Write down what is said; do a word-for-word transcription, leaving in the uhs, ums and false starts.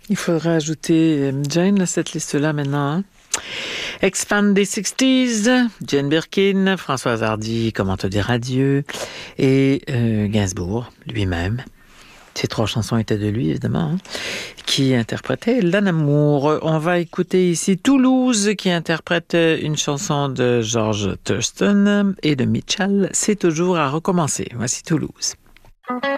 Il faudra ajouter Jane à cette liste-là maintenant. Hein? Expand des sixties, Jane Birkin, Françoise Hardy, Comment te dire adieu, et euh, Gainsbourg lui-même. Ces trois chansons étaient de lui, évidemment, hein, qui interprétait L'Amour. On va écouter ici Toulouse, qui interprète une chanson de George Thurston et de Mitchell. C'est toujours à recommencer. Voici Toulouse.